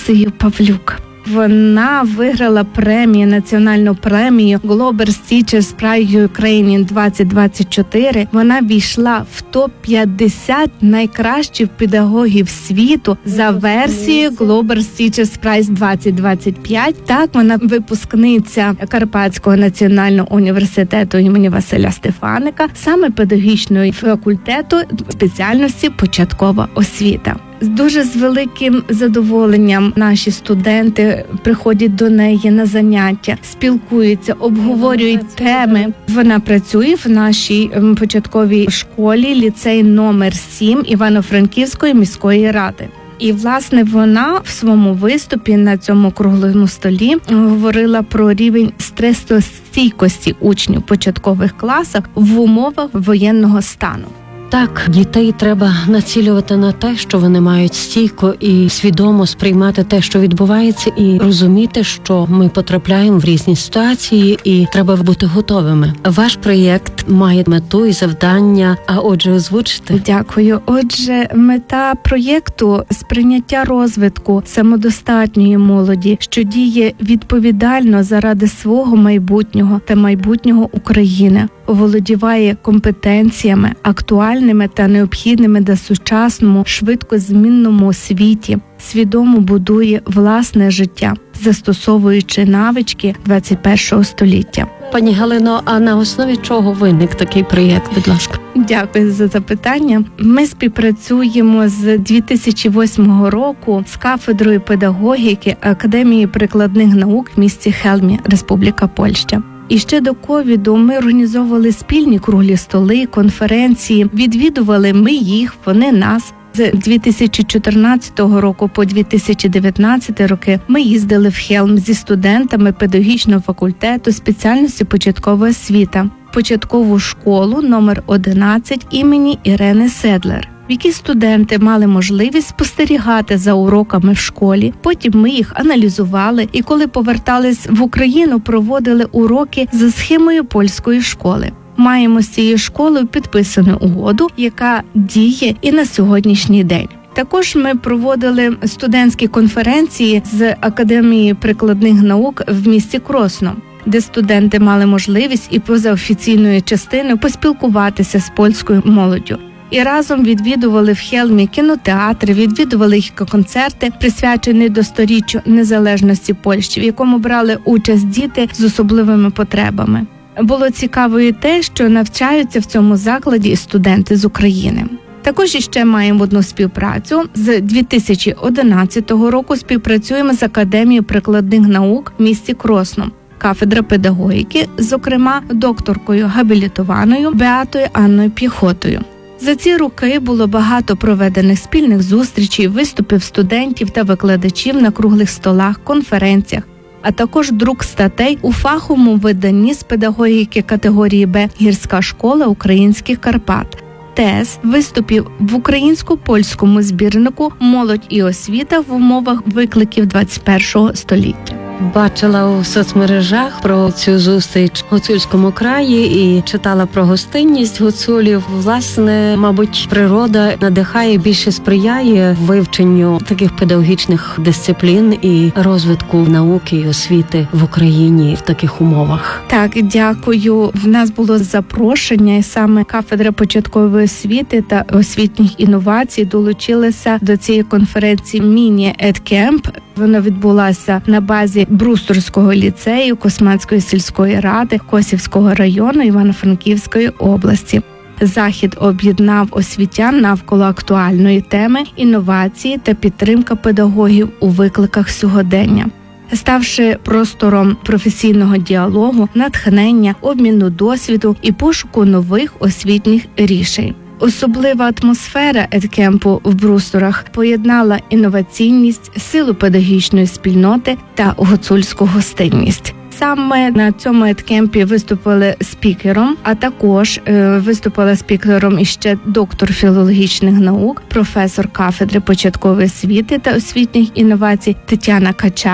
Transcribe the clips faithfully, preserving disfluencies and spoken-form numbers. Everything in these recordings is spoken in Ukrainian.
Лесею Павлюк. Вона виграла премію, національну премію Global Teachers Prize Ukraine двадцять двадцять чотири. Вона війшла в топ п'ятдесят найкращих педагогів світу за версією Global Teachers Prize двадцять двадцять п'ять. Так, вона випускниця Карпатського національного університету імені Василя Стефаника, саме педагогічного факультету спеціальності початкова освіта. Дуже з великим задоволенням наші студенти приходять до неї на заняття, спілкуються, обговорюють теми. Вона працює в нашій початковій школі, ліцей номер сім Івано-Франківської міської ради. І, власне, вона в своєму виступі на цьому круглому столі говорила про рівень стресостійкості учнів початкових класах в умовах воєнного стану. Так, дітей треба націлювати на те, що вони мають стійко і свідомо сприймати те, що відбувається, і розуміти, що ми потрапляємо в різні ситуації, і треба бути готовими. Ваш проєкт має мету і завдання, а отже, озвучите. Дякую. Отже, мета проєкту – сприйняття розвитку самодостатньої молоді, що діє відповідально заради свого майбутнього та майбутнього України, володіває компетенціями, актуальними та необхідними для сучасному, швидкозмінному світі, свідомо будує власне життя, застосовуючи навички двадцять першого століття. Пані Галино, а на основі чого виник такий проєкт, будь ласка? Дякую за запитання. Ми співпрацюємо з дві тисячі восьмого року з кафедрою педагогіки Академії прикладних наук в місті Хелмі, Республіка Польща. І ще до ковіду ми організовували спільні круглі столи, конференції, відвідували ми їх, вони нас. З дві тисячі чотирнадцятого року по дві тисячі дев'ятнадцятий роки ми їздили в Хелм зі студентами педагогічного факультету спеціальності початкова освіта, початкову школу номер одинадцять імені Ірени Седлер, в якій студенти мали можливість спостерігати за уроками в школі. Потім ми їх аналізували і коли повертались в Україну, проводили уроки за схемою польської школи. Маємо з цією школою підписану угоду, яка діє і на сьогоднішній день. Також ми проводили студентські конференції з Академії прикладних наук в місті Кросно, де студенти мали можливість і поза офіційною частиною поспілкуватися з польською молоддю. І разом відвідували в Хелмі кінотеатри, відвідували їх концерти, присвячені до сторіччю незалежності Польщі, в якому брали участь діти з особливими потребами. Було цікаво і те, що навчаються в цьому закладі і студенти з України. Також іще маємо одну співпрацю. З дві тисячі одинадцятого року співпрацюємо з Академією прикладних наук в місті Кросно. Кафедра педагогіки, зокрема, докторкою габілітованою Беатою Анною Пєхотою. За ці роки було багато проведених спільних зустрічей, виступів студентів та викладачів на круглих столах, конференціях, а також друк статей у фаховому виданні з педагогіки категорії Б «Гірська школа українських Карпат», тез, виступів в українсько-польському збірнику «Молодь і освіта в умовах викликів двадцять першого століття». Бачила у соцмережах про цю зустріч в Гуцульському краї і читала про гостинність гуцулів. Власне, мабуть, природа надихає, більше сприяє вивченню таких педагогічних дисциплін і розвитку науки і освіти в Україні в таких умовах. Так, дякую. В нас було запрошення, і саме кафедра початкової освіти та освітніх інновацій долучилася до цієї конференції «Міні-Едкемп». Вона відбулася на базі Брусторського ліцею Космацької сільської ради Косівського району Івано-Франківської області. Захід об'єднав освітян навколо актуальної теми інновації та підтримка педагогів у викликах сьогодення, ставши простором професійного діалогу, натхнення, обміну досвіду і пошуку нових освітніх рішень. Особлива атмосфера едкемпу в Брусторах поєднала інноваційність, силу педагогічної спільноти та гуцульську гостинність. Саме на цьому едкемпі виступили спікером, а також е, виступила спікером іще доктор філологічних наук, професор кафедри початкової освіти та освітніх інновацій Тетяна Качак,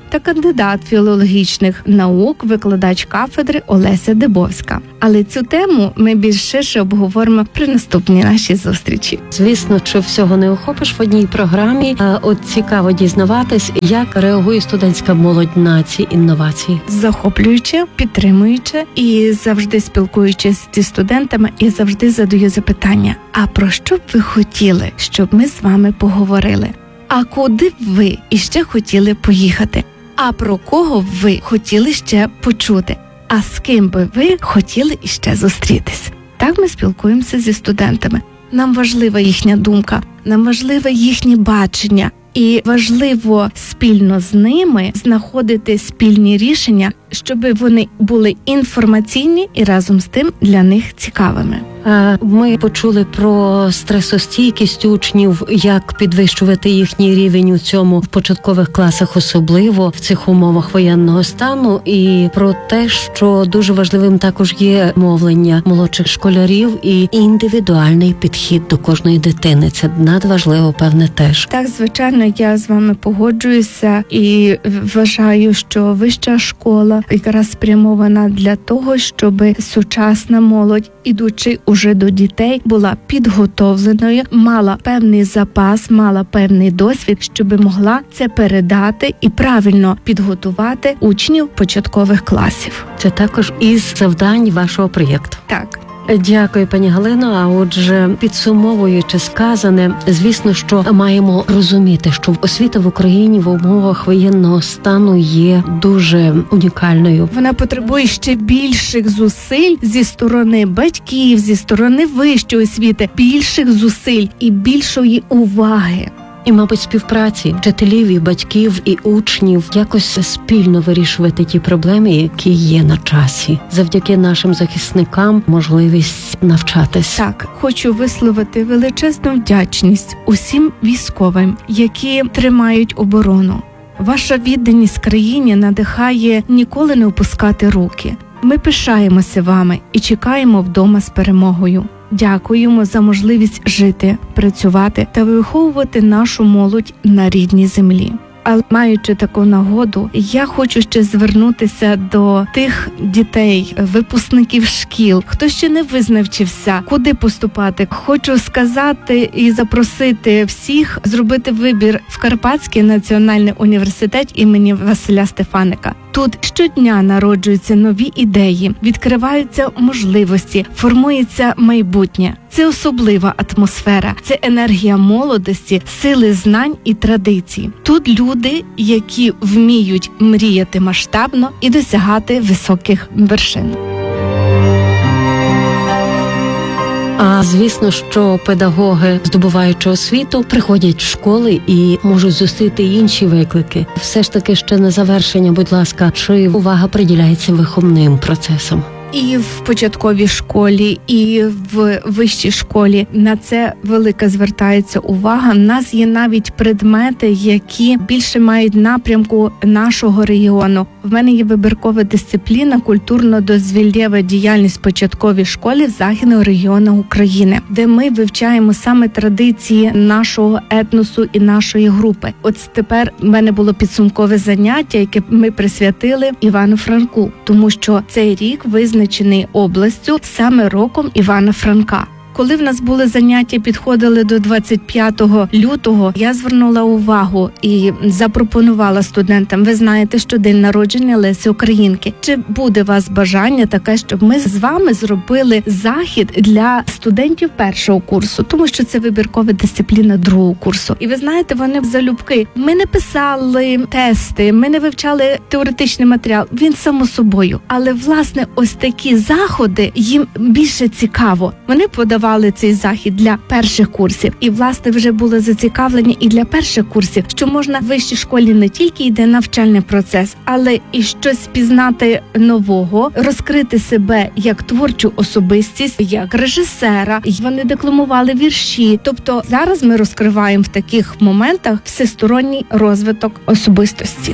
та кандидат філологічних наук, викладач кафедри Олеся Дибовська. Але цю тему ми більш ширше обговоримо при наступній нашій зустрічі. Звісно, що всього не охопиш в одній програмі. А от цікаво дізнаватись, як реагує студентська молодь на ці інновації. Захоплююче, підтримуюче і завжди спілкуючись зі студентами, і завжди задаю запитання: а про що б ви хотіли, щоб ми з вами поговорили? А куди б ви іще хотіли поїхати? А про кого б ви хотіли ще почути? А з ким би ви хотіли іще зустрітись? Так ми спілкуємося зі студентами. Нам важлива їхня думка, нам важливе їхнє бачення. І важливо спільно з ними знаходити спільні рішення, щоб вони були інформаційні і разом з тим для них цікавими. Ми почули про стресостійкість учнів, як підвищувати їхній рівень у цьому в початкових класах, особливо в цих умовах воєнного стану, і про те, що дуже важливим також є мовлення молодших школярів і індивідуальний підхід до кожної дитини. Це надважливо, певне, теж. Так, звичайно, я з вами погоджуюся і вважаю, що вища школа якраз спрямована для того, щоб сучасна молодь, ідучи уже до дітей, була підготовленою, мала певний запас, мала певний досвід, щоб могла це передати і правильно підготувати учнів початкових класів. Це також із завдань вашого проєкту. Так. Дякую, пані Галино. А отже, підсумовуючи сказане, звісно, що маємо розуміти, що освіта в Україні в умовах воєнного стану є дуже унікальною. Вона потребує ще більших зусиль зі сторони батьків, зі сторони вищої освіти, більших зусиль і більшої уваги. І, мабуть, співпраці вчителів і батьків, і учнів якось спільно вирішувати ті проблеми, які є на часі. Завдяки нашим захисникам можливість навчатись. Так, хочу висловити величезну вдячність усім військовим, які тримають оборону. Ваша відданість країні надихає ніколи не опускати руки. Ми пишаємося вами і чекаємо вдома з перемогою. Дякуємо за можливість жити, працювати та виховувати нашу молодь на рідній землі. Але маючи таку нагоду, я хочу ще звернутися до тих дітей, випускників шкіл, хто ще не визначився, куди поступати. Хочу сказати і запросити всіх зробити вибір в Карпатський національний університет імені Василя Стефаника. Тут щодня народжуються нові ідеї, відкриваються можливості, формується майбутнє. Це особлива атмосфера, це енергія молодості, сили знань і традицій. Тут люди, які вміють мріяти масштабно і досягати високих вершин. А звісно, що педагоги, здобуваючи освіту, приходять в школи і можуть зустріти інші виклики. Все ж таки, ще на завершення, будь ласка, чи увага приділяється виховним процесам? І в початковій школі, і в вищій школі на це велика звертається увага. У нас є навіть предмети, які більше мають напрямку нашого регіону. В мене є вибіркова дисципліна культурно-дозвіллєва діяльність в початковій школі Західного регіону України, де ми вивчаємо саме традиції нашого етносу і нашої групи. От тепер в мене було підсумкове заняття, яке ми присвятили Івану Франку, тому що цей рік визначений областю саме роком Івана Франка. Коли в нас були заняття, підходили до двадцять п'ятого лютого, я звернула увагу і запропонувала студентам: ви знаєте, що день народження Лесі Українки. Чи буде у вас бажання таке, щоб ми з вами зробили захід для студентів першого курсу, тому що це вибіркова дисципліна другого курсу. І ви знаєте, вони залюбки. Ми не писали тести, ми не вивчали теоретичний матеріал, він само собою. Але, власне, ось такі заходи їм більше цікаво. Вони подавали цей захід для перших курсів. І, власне, вже було зацікавлення і для перших курсів, що можна в вищій школі не тільки йде навчальний процес, але і щось пізнати нового, розкрити себе як творчу особистість, як режисера. І вони декламували вірші. Тобто зараз ми розкриваємо в таких моментах всесторонній розвиток особистості.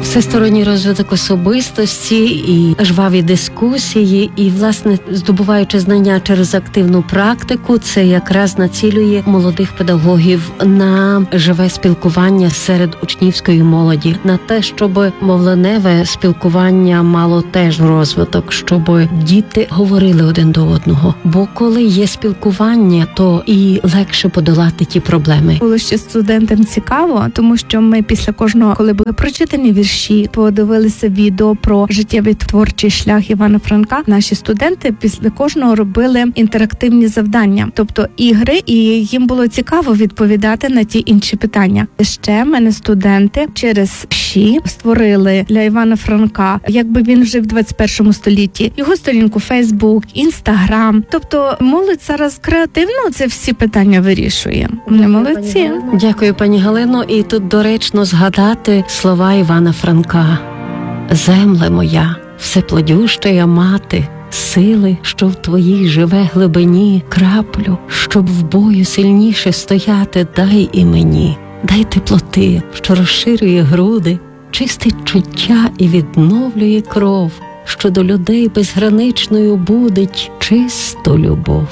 всесторонній розвиток особистості і жваві дискусії, і, власне, здобуваючи знання через активну практику, це якраз націлює молодих педагогів на живе спілкування серед учнівської молоді, на те, щоб мовленеве спілкування мало теж розвиток, щоб діти говорили один до одного. Бо коли є спілкування, то і легше подолати ті проблеми. Було ще студентам цікаво, тому що ми після кожного, коли були прочитані вірші, подивилися відео про життєвий творчий шлях Івана Франка, наші студенти після кожного робили інтерактивні завдання, тобто ігри, і їм було цікаво відповідати на ті інші питання. Ще в мене студенти через вірші створили для Івана Франка, якби він жив в двадцять першому столітті, його сторінку Фейсбук, Інстаграм. Тобто молодь зараз креативно це всі питання вирішує. Вони молодці. Дякую, пані Галино. І тут доречно згадати слова Івана Франка. «Земле моя, всеплодющая мати, сили, що в твоїй живе глибині, краплю, щоб в бою сильніше стояти, дай і мені. Дай теплоти, що розширює груди, чистить чуття і відновлює кров, що до людей безграничною будить чисту любов».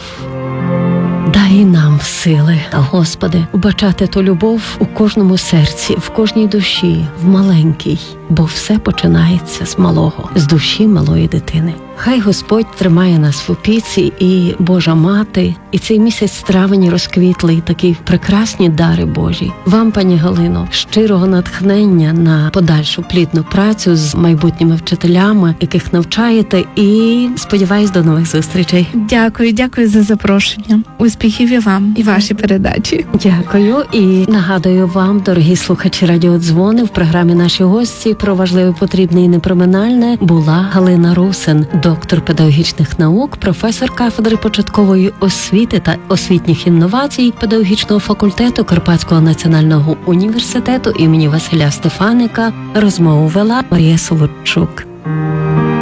Дай нам сили, Господи, вбачати ту любов у кожному серці, в кожній душі, в маленькій, бо все починається з малого, з душі малої дитини. Хай Господь тримає нас в опіці, і Божа Мати, і цей місяць травень розквітлий, такі прекрасні дари Божі. Вам, пані Галино, щирого натхнення на подальшу плідну працю з майбутніми вчителями, яких навчаєте, і сподіваюсь, до нових зустрічей. Дякую, дякую за запрошення. Успіхів і вам, і вашій передачі. Дякую. І нагадую вам, дорогі слухачі радіодзвони, в програмі «Наші гості» про важливе, потрібне і непроминальне була Галина Русин, доктор педагогічних наук, професор кафедри початкової освіти та освітніх інновацій педагогічного факультету Карпатського національного університету імені Василя Стефаника. Розмову вела Марія Солодчук.